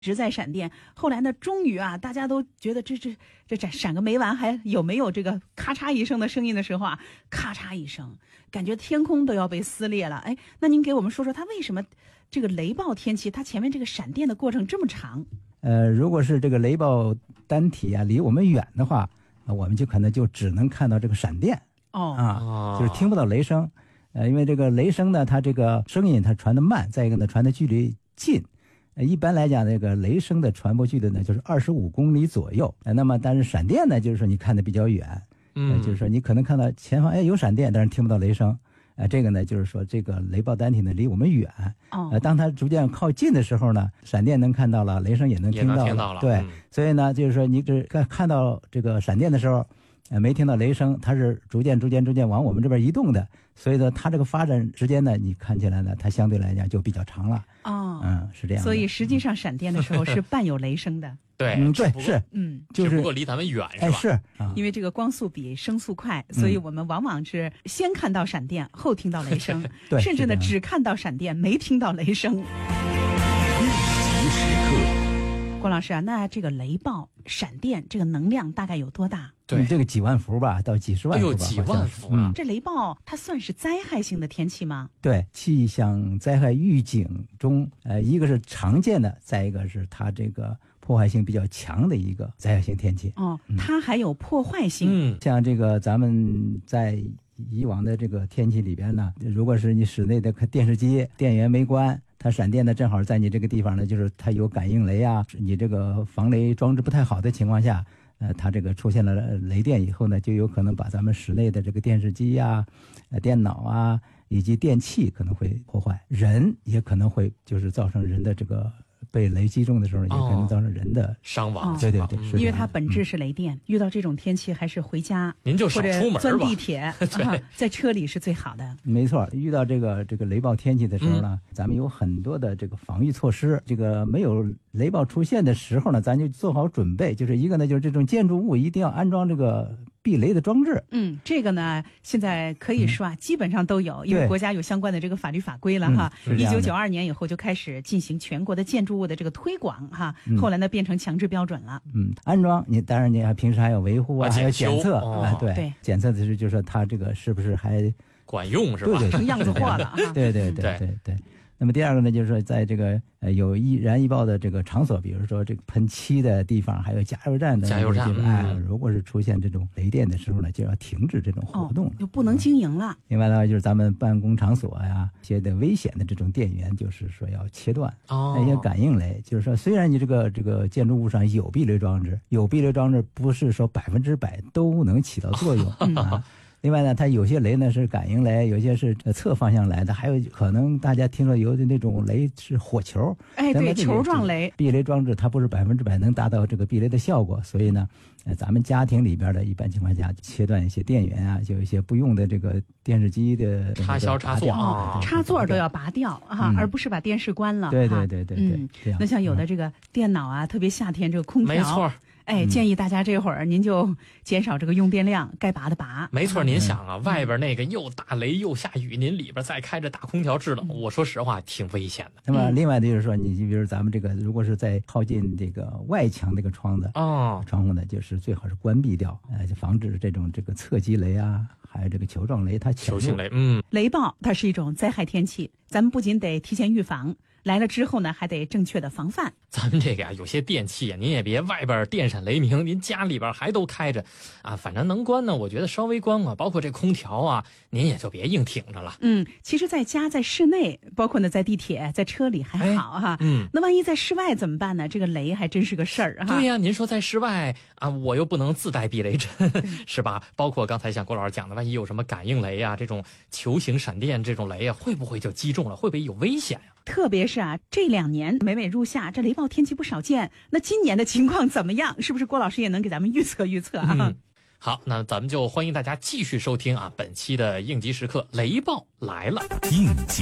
直在闪电。后来呢，终于啊，大家都觉得这闪个没完，还有没有这个咔嚓一声的声音的时候啊，咔嚓一声，感觉天空都要被撕裂了。哎，那您给我们说说，它为什么这个雷暴天气，它前面这个闪电的过程这么长？ 如果是这个雷暴单体啊离我们远的话，我们就可能就只能看到这个闪电就是听不到雷声。因为这个雷声呢，它这个声音它传得慢，再一个呢传的距离近。一般来讲，这个雷声的传播距离呢就是25公里左右。那么但是闪电呢，就是说你看得比较远，就是说你可能看到前方有闪电，但是听不到雷声。这个呢就是说这个雷暴单体呢离我们远。当它逐渐靠近的时候呢，闪电能看到了，雷声也能听到了。对，所以呢就是说你只看到这个闪电的时候，没听到雷声，它是逐渐往我们这边移动的，所以呢，它这个发展时间呢，你看起来呢，它相对来讲就比较长了。是这样的。 所以实际上闪电的时候是伴有雷声的。 对， 对，是， 只不过离咱们远，是吧？ 是， 因为这个光速比声速快，所以我们往往是先看到闪电，后听到雷声， 对， 甚至呢只看到闪电，没听到雷声。 应急时刻。 郭老师啊，那这个雷暴、闪电这个能量大概有多大？ 对，这个几万伏吧，到几十万伏吧。 几万伏啊！ 这雷暴它算是灾害性的天气吗？ 对，气象灾害预警中，一个是常见的，再一个是它这个破坏性比较强的一个灾害性天气。 它还有破坏性。 像这个咱们在以往的这个天气里边呢，如果是你室内的电视机电源没关，它闪电呢正好在你这个地方呢，就是它有感应雷啊，你这个防雷装置不太好的情况下，它这个出现了雷电以后呢，就有可能把咱们室内的这个电视机啊、电脑啊以及电器可能会破坏，人也可能会就是造成人的这个被雷击中的时候，也可能造成人的伤亡。 对， 因为它本质是雷电。遇到这种天气，还是回家， 您就少出门吧， 或者钻地铁在车里是最好的。 没错，遇到这个雷暴天气的时候呢，咱们有很多的这个防御措施。这个没有雷暴出现的时候呢，咱就做好准备。就是一个呢，就是这种建筑物一定要安装这个避雷的装置。这个呢，现在可以说基本上都有，因为国家有相关的这个法律法规了哈。1992年以后就开始进行全国的建筑物的这个推广哈，后来呢变成强制标准了。安装你当然你还平时还要维护啊，还要检测对，检测的是就是说它这个是不是还管用是吧？ 对， 成样子货了。 对。那么第二个呢，就是说在这个有易燃易爆的这个场所，比如说这个喷漆的地方，还有加油站的地方，如果是出现这种雷电的时候呢，就要停止这种活动了， 就不能经营了。 另外呢，就是咱们办公场所呀，一些的危险的这种电源，就是说要切断。那些感应雷，就是说虽然你这个建筑物上有避雷装置，不是说100%都能起到作用啊。另外呢，它有些雷呢是感应雷，有些是侧方向来的，还有可能大家听说有的那种雷是火球。 对，球状雷。 避雷装置它不是100%能达到这个避雷的效果，所以呢，咱们家庭里边的一般情况下切断一些电源啊，就有一些不用的这个电视机的插销插座插座都要拔掉而不是把电视关了。 对。 那像有的这个电脑啊，特别夏天这个空调， 没错。 建议大家这会儿您就减少这个用电量，该拔的拔。 没错，您想啊，外边那个又打雷又下雨，您里边再开着大空调制冷，我说实话挺危险的。 那么另外的就是说，你比如咱们这个如果是在靠近这个外墙这个窗户呢，就是最好是关闭掉，就防止这个侧击雷啊，还有这个球状雷它球形雷。 雷暴它是一种灾害天气，咱们不仅得提前预防，来了之后呢，还得正确的防范。 咱们这个有些电器您也别外边电闪雷鸣，您家里边还都开着反正能关呢，我觉得稍微关包括这空调啊，您也就别硬挺着了。 其实在家在室内，包括呢在地铁在车里还好哈。那万一在室外怎么办呢？这个雷还真是个事儿哈。 对呀，您说在室外我又不能自带避雷针是吧？包括刚才像郭老师讲的，万一有什么感应雷啊，这种球形闪电这种雷啊，会不会就击中了？会不会有危险呀？ 特别是这2年每每入夏，这雷暴天气不少见。那今年的情况怎么样？是不是郭老师也能给咱们预测啊？ 好，那咱们就欢迎大家继续收听本期的应急时刻，雷暴来了。 应急